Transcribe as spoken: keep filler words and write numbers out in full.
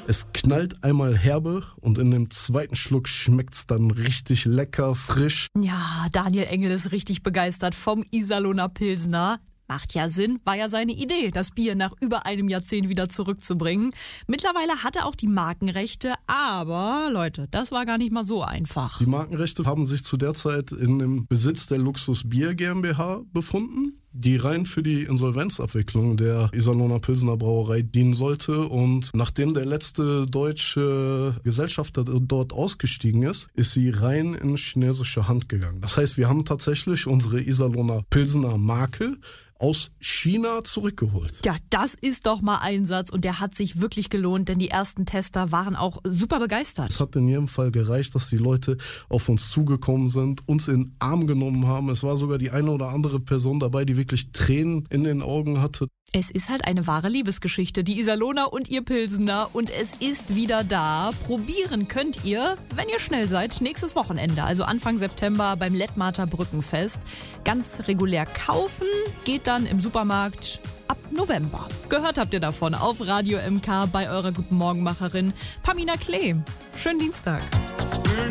Es knallt einmal herbe und in dem zweiten Schluck schmeckt's dann richtig lecker, frisch. Ja, Daniel Engel ist richtig begeistert vom Iserlohner Pilsner. Macht ja Sinn, war ja seine Idee, das Bier nach über einem Jahrzehnt wieder zurückzubringen. Mittlerweile hat er auch die Markenrechte, aber Leute, das war gar nicht mal so einfach. Die Markenrechte haben sich zu der Zeit in dem Besitz der Luxus Bier GmbH befunden, die rein für die Insolvenzabwicklung der Iserlohner Pilsner Brauerei dienen sollte. Und nachdem der letzte deutsche Gesellschafter dort ausgestiegen ist, ist sie rein in chinesische Hand gegangen. Das heißt, wir haben tatsächlich unsere Iserlohner Pilsner Marke aus China zurückgeholt. Ja, das ist doch mal Einsatz und der hat sich wirklich gelohnt, denn die ersten Tester waren auch super begeistert. Es hat in jedem Fall gereicht, dass die Leute auf uns zugekommen sind, uns in den Arm genommen haben. Es war sogar die eine oder andere Person dabei, die wirklich Tränen in den Augen hatte. Es ist halt eine wahre Liebesgeschichte, die Iserlohner und ihr Pilsener, und es ist wieder da. Probieren könnt ihr, wenn ihr schnell seid, nächstes Wochenende, also Anfang September beim Lettmarter Brückenfest. Ganz regulär kaufen geht dann im Supermarkt ab November. Gehört habt ihr davon auf Radio M K bei eurer Guten Morgenmacherin Pamina Klee. Schönen Dienstag.